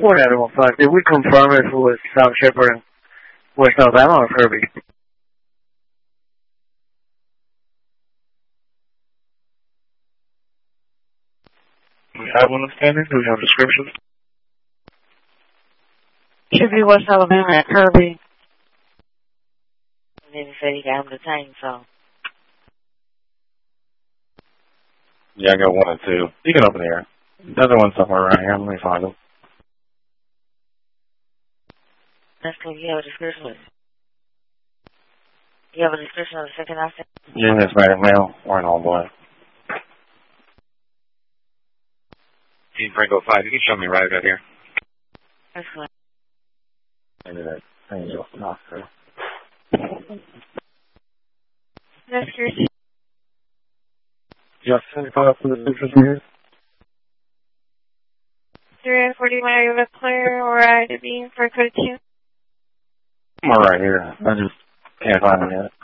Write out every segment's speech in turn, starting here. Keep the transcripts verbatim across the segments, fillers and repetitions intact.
One out of one five. Did we confirm if it was South Shepherd and West Alabama or Kirby? We have one outstanding. Do we have descriptions? Should be West Alabama at Kirby. And then he said he got him detained, so. Yeah, I got one and two. You can open here. The other one's somewhere around here. Let me find them. That's cool. You have a description. You have a description of the second outfit? Yeah, it's matter male or an all black. Team Franco five, you can show me right out here. That's cool. Maybe that angel Oscar. That's your You have seventy-five for the pictures from here? three and forty-one, are you with clear or I to be for code two? I'm all right here. I just can't find them yet.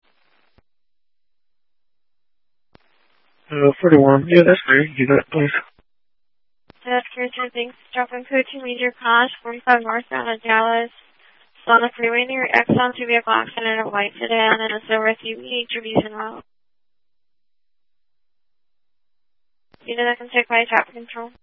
Uh, forty-one. Yeah, that's great. You got it, please. That's Richard. Thanks. Dropping code two, major crash, forty-five northbound of Dallas. Still on the freeway near Exxon, two vehicle accident, a white sedan, and a silver S U V, Trevisan Road. You know that can take by traffic control.